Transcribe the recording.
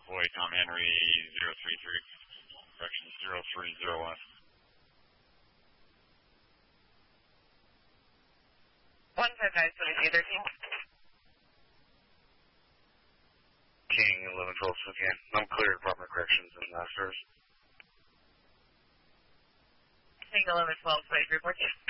Boy, Tom Henry, 033, correction, 0301. 159, 13. King 1112 Spokane. I'm clear Department of Corrections and service. King 1112, 23, report you.